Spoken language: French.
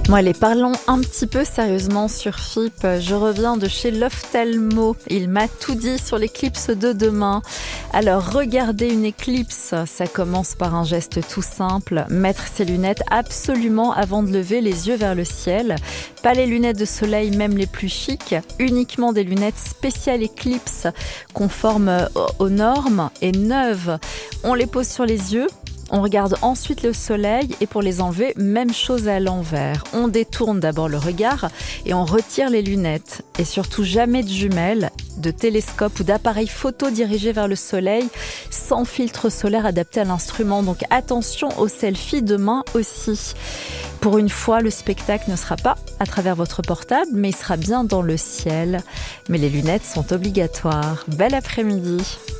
Bon allez, parlons un petit peu sérieusement sur FIP. Je reviens de chez l'ophtalmo. Il m'a tout dit sur l'éclipse de demain. Alors, regarder une éclipse, ça commence par un geste tout simple. Mettre ses lunettes absolument avant de lever les yeux vers le ciel. Pas les lunettes de soleil, même les plus chics. Uniquement des lunettes spéciales éclipse, conformes aux normes et neuves. On les pose sur les yeux. On regarde ensuite le soleil et pour les enlever, même chose à l'envers. On détourne d'abord le regard et on retire les lunettes. Et surtout jamais de jumelles, de télescope ou d'appareil photo dirigé vers le soleil sans filtre solaire adapté à l'instrument. Donc attention aux selfies demain aussi. Pour une fois, le spectacle ne sera pas à travers votre portable, mais il sera bien dans le ciel. Mais les lunettes sont obligatoires. Bel après-midi.